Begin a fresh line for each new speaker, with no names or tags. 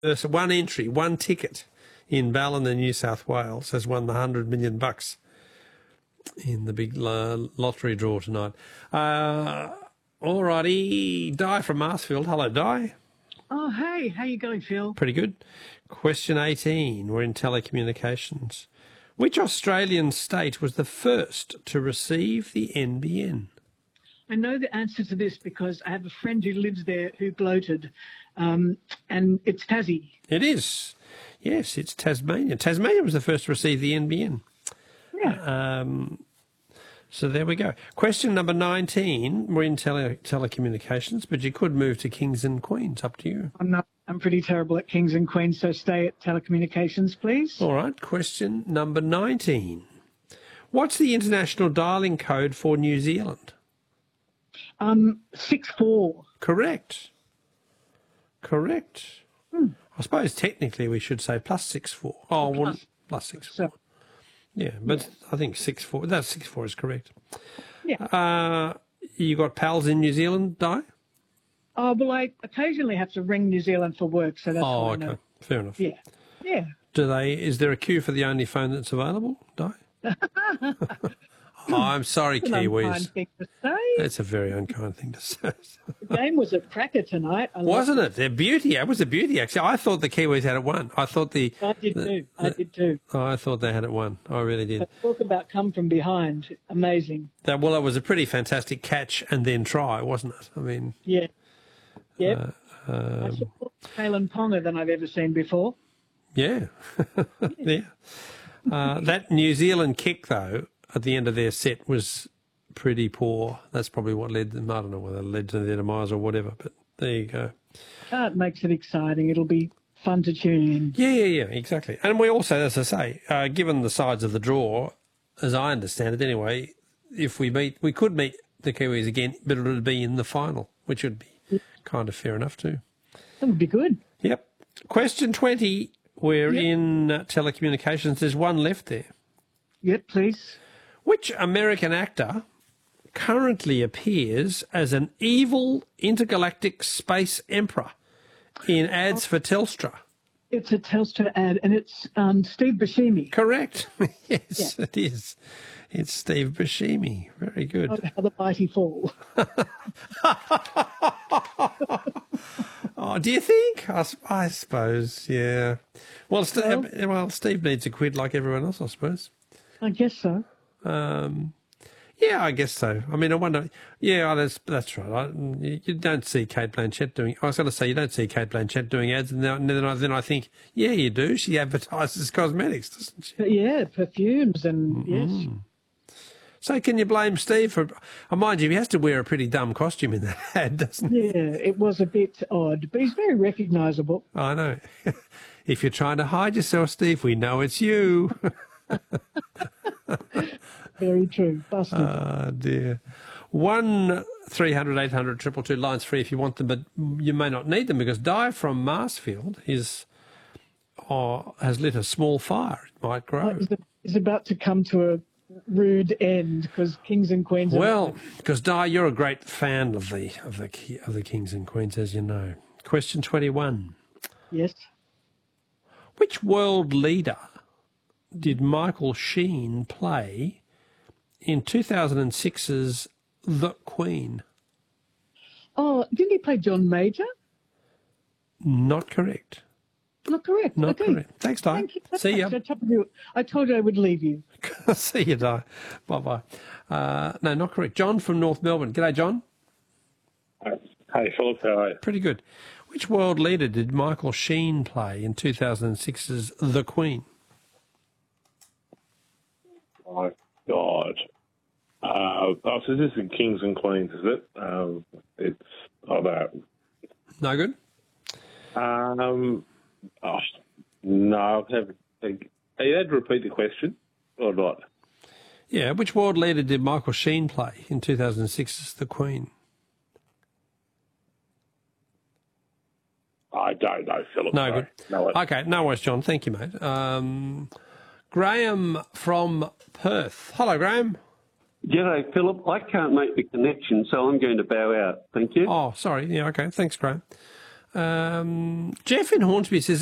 There's one entry, one ticket in Ballina, New South Wales has won the $100 million in the big lottery draw tonight. All righty, Di from Marsfield. Hello, Di.
Oh, hey, how you going, Phil?
Pretty good. Question 18. We're in telecommunications. Which Australian state was the first to receive the NBN?
I know the answer to this because I have a friend who lives there who gloated, and it's Tassie.
It is. Yes, it's Tasmania. Tasmania was the first to receive the NBN.
Yeah.
So there we go. Question number 19. We're in telecommunications, but you could move to kings and queens. Up to you.
I'm pretty terrible at kings and queens, so stay at telecommunications, please.
All right. Question number 19. What's the international dialing code for New Zealand?
64.
Correct. I suppose technically we should say +64. Oh, well, +64.
So,
yeah, but I think 64. That 64 is correct.
yeah.
You got pals in New Zealand, Di?
Oh, well, I occasionally have to ring New Zealand for work, so that's why I know.
Fair enough.
Yeah. Yeah.
Is there a queue for the only phone that's available, Di? Oh, I'm sorry, Kiwis.
Unkind thing to say.
That's a very unkind thing to say.
The game was a cracker tonight.
Wasn't it? It was a beauty, actually. I thought the Kiwis had it won. I did too. Oh, I thought they had it won. I really did.
But talk about come from behind. Amazing.
Well, it was a pretty fantastic catch and then try, wasn't it? I mean...
Yeah. Yep. I support Kalen Ponga than I've ever seen before.
Yeah. Yeah. That New Zealand kick, though, at the end of their set was pretty poor. That's probably what led them. I don't know whether it led to their demise or whatever, but there you go.
It makes it exciting. It'll be fun to tune in.
Yeah, exactly. And we also, as I say, given the sides of the draw, as I understand it anyway, if we could meet the Kiwis again, but it would be in the final, which would be kind of fair enough too.
That would be good.
Yep. Question 20. We're in telecommunications. There's one left there.
Yep, please.
Which American actor currently appears as an evil intergalactic space emperor in ads for Telstra?
It's a Telstra ad, and it's Steve Buscemi.
Correct. Yes, It is. It's Steve Buscemi. Very good.
How the mighty fall.
Oh, do you think? I suppose, yeah. Well, Steve needs a quid like everyone else, I suppose.
I guess so.
Yeah, I guess so. I mean, I wonder. Yeah, that's right. You don't see Kate Blanchett doing. I was going to say you don't see Kate Blanchett doing ads, and then I think, yeah, you do. She advertises cosmetics, doesn't she?
Yeah, perfumes and yes.
So can you blame Steve for? Mind you, he has to wear a pretty dumb costume in that ad, doesn't he?
Yeah, it was a bit odd, but he's very recognisable.
I know. If you're trying to hide yourself, Steve, we know it's you.
Very true. Busted.
Oh, dear. 1-300-800-222 lines free if you want them, but you may not need them because Di from Marsfield has lit a small fire. It might grow.
Is about to come to a rude end because kings and queens.
Well, because Di, you're a great fan of the kings and queens, as you know. Question 21.
Yes.
Which world leader did Michael Sheen play in 2006's The Queen?
Oh, didn't he play John Major?
Not correct.
Not correct.
Not correct. Thanks, Di.
Thank you.
See ya.
I told you I would leave you.
See you, Di. Bye-bye. No, not correct. John from North Melbourne. G'day, John.
Hey, Philip. How are you?
Pretty good. Which world leader did Michael Sheen play in 2006's The Queen?
Oh, God. So this is Kings and Queens, is it? It's about...
No good?
No, I'll have to think. Are you able to repeat the question or not?
Yeah, which world leader did Michael Sheen play in 2006's The Queen?
I don't know, Philip.
No good.
No.
Okay, no worries, John. Thank you, mate. Graham from Perth. Hello, Graham.
G'day, Philip. I can't make the connection, so I'm going to bow out. Thank you.
Oh, sorry. Yeah, okay. Thanks, Graham. Jeff in Hornsby says,